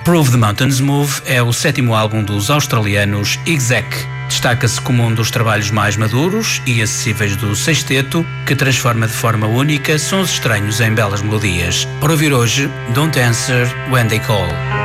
Prove the Mountains Move é o 7º álbum dos australianos Exec. Destaca-se como um dos trabalhos mais maduros e acessíveis do sexteto, que transforma de forma única sons estranhos em belas melodias. Para ouvir hoje, Don't Answer When They Call.